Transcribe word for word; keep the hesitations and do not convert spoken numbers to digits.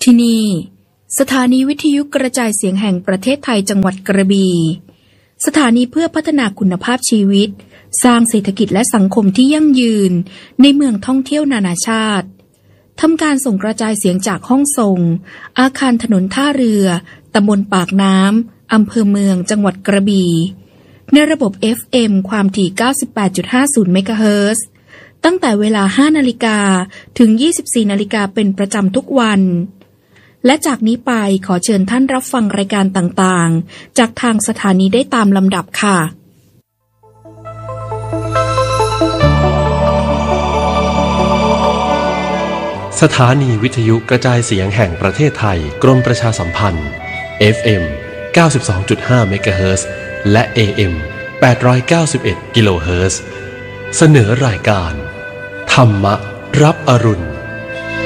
ที่นี่สถานีวิทยุกระจายเสียงแห่งประเทศไทยจังหวัดกระบี่สถานีเพื่อพัฒนาคุณภาพชีวิตสร้างเศรษฐกิจและสังคมที่ยั่งยืนในเมืองท่องเที่ยวนานาชาติทำการส่งกระจายเสียงจากห้องส่งอาคารถนนท่าเรือตำบลปากน้ำอำเภอเมืองจังหวัดกระบี่ในระบบ เอฟ เอ็ม ความถี่ เก้าสิบแปดจุดห้าศูนย์ เมกะเฮิรตซ์ตั้งแต่เวลา ห้านาฬิกาถึง ยี่สิบสี่นาฬิกาเป็นประจำทุกวันและจากนี้ไปขอเชิญท่านรับฟังรายการต่างๆจากทางสถานีได้ตามลำดับค่ะสถานีวิทยุกระจายเสียงแห่งประเทศไทยกรมประชาสัมพันธ์ เอฟ เอ็ม เก้าสิบสองจุดห้า เมกะเฮิรตซ์และ เอ เอ็ม แปดร้อยเก้าสิบเอ็ด กิโลเฮิรตซ์เสนอรายการธรรมะรับอรุณ